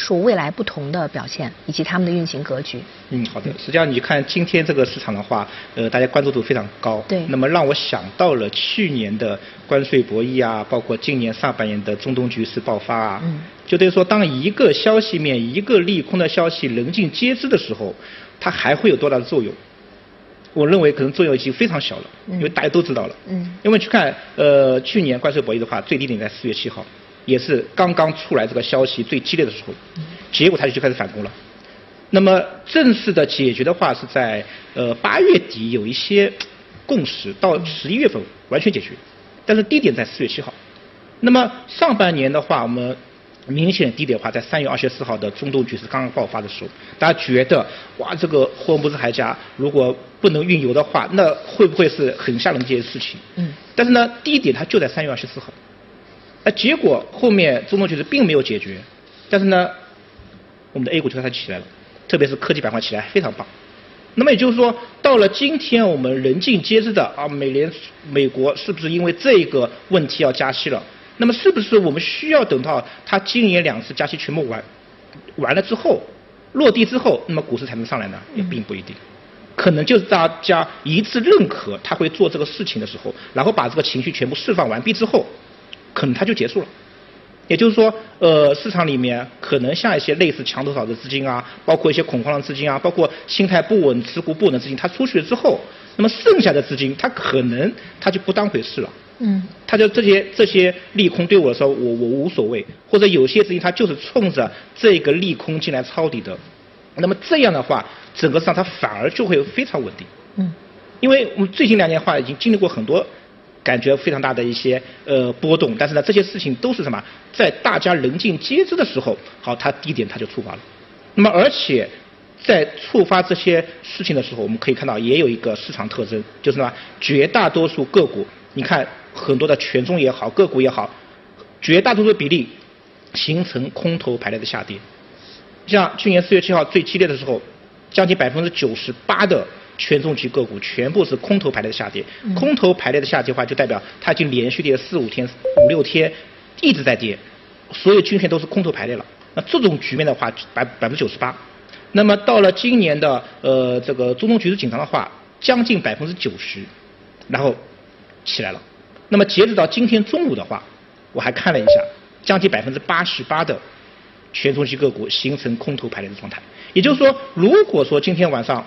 述未来不同的表现以及他们的运行格局。 好的。实际上你看今天这个市场的话，大家关注度非常高。 对。 那么让我想到了去年的关税博弈啊，包括今年上半年的中东局势爆发啊。就等于说，当一个消息面、一个利空的消息人尽皆知的时候，它还会有多大的作用？我认为可能作用已经非常小了，因为大家都知道了。因为去看去年关税博弈的话，最低点在4月7号，也是刚刚出来这个消息最激烈的时候，结果它就开始反攻了。那么正式的解决的话是在8月底有一些共识，到11月份完全解决，但是低点在4月7号。那么上半年的话，我们明显低点的话，在3月24号的中东局势刚刚爆发的时候，大家觉得哇，这个霍尔木兹海峡如果不能运油的话，那会不会是很吓人的一件事情？但是呢，低点它就在3月24号，结果后面中东局势并没有解决，但是呢，我们的 A 股就开始起来了，特别是科技板块起来非常棒。那么也就是说，到了今天我们人尽皆知的啊，美国是不是因为这个问题要加息了？那么是不是我们需要等到它今年2次加息全部完了之后，落地之后，那么股市才能上来呢？也并不一定，可能就是大家一致认可他会做这个事情的时候，然后把这个情绪全部释放完毕之后，可能它就结束了。也就是说，市场里面可能像一些类似墙头草的资金啊，包括一些恐慌的资金啊，包括心态不稳、持股不稳的资金，它出去了之后，那么剩下的资金，它可能它就不当回事了。它就这些利空对我说，我无所谓，或者有些资金它就是冲着这个利空进来抄底的，那么这样的话，整个市场它反而就会非常稳定。因为我们最近2年的话已经经历过很多感觉非常大的一些波动，但是呢，这些事情都是什么？在大家人尽皆知的时候，好，它低点它就触发了。那么而且在触发这些事情的时候，我们可以看到也有一个市场特征，就是什么？绝大多数个股，你看很多的权重也好，个股也好，绝大多数比例形成空头排列的下跌。像去年4月7号最激烈的时候，将近98%的权重级个股全部是空头排列的下跌。空头排列的下跌的话，就代表它已经连续跌了4、5天、5、6天一直在跌，所有均线都是空头排列了。那这种局面的话，98%。那么到了今年的这个中东局势紧张的话，将近90%，然后起来了。那么截止到今天中午的话，我还看了一下，将近88%的权重级个股形成空头排列的状态。也就是说，如果说今天晚上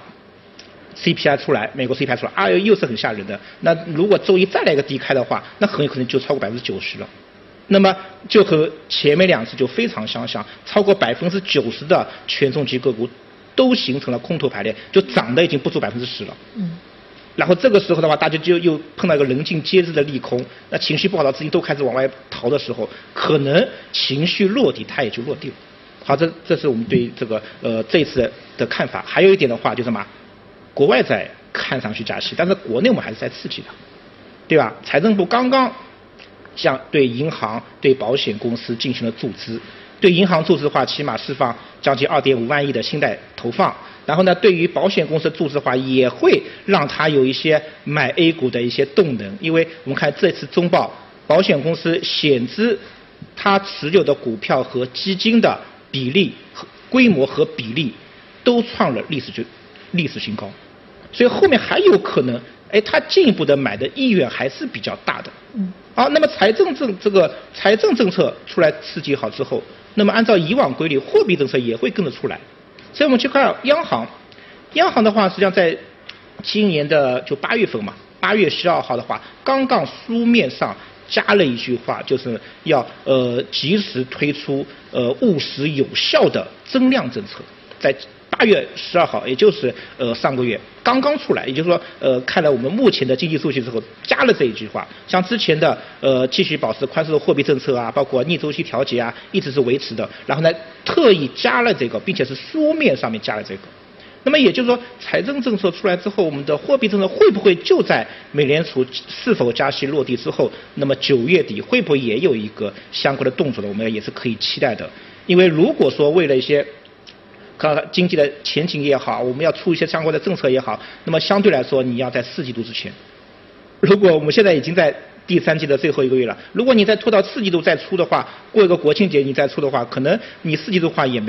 CPI 出来，美国 CPI 出来，又是很吓人的。那如果周一再来一个低开的话，那很有可能就超过90%了。那么就和前面2次就非常相像，超过90%的权重级个股都形成了空头排列，就涨得已经不足10%了。然后这个时候的话，大家就又碰到一个人尽皆知的利空，那情绪不好的资金都开始往外逃的时候，可能情绪落地，它也就落地了。好，这是我们对这个这一次的看法。还有一点的话，就是什么？国外在看上去加息，但是国内我们还是在刺激的，对吧？财政部刚刚像对银行、对保险公司进行了注资，对银行注资的话，起码释放将近2.5万亿的信贷投放。然后呢，对于保险公司注资的话，也会让它有一些买 A 股的一些动能。因为我们看这次中报，保险公司险资它持有的股票和基金的比例、规模和比例都创了历史新高，所以后面还有可能，它进一步的买的意愿还是比较大的。好，那么财政政策出来刺激好之后，那么按照以往规律，货币政策也会跟着出来。所以我们去看央行的话，实际上在今年的就8月份嘛，8月12号的话，刚刚书面上加了一句话，就是要及时推出务实有效的增量政策，在8月12号，也就是上个月刚刚出来，也就是说看了我们目前的经济数据之后，加了这一句话。像之前的继续保持宽松的货币政策啊，包括逆周期调节啊，一直是维持的。然后呢，特意加了这个，并且是书面上面加了这个。那么也就是说，财政政策出来之后，我们的货币政策会不会就在美联储是否加息落地之后，那么9月底会不会也有一个相关的动作呢？我们也是可以期待的。因为如果说为了一些经济的前景也好，我们要出一些相关的政策也好，那么相对来说，你要在4季度之前。如果我们现在已经在第3季的最后1个月了，如果你再拖到4季度再出的话，过一个国庆节你再出的话，可能你4季度的话也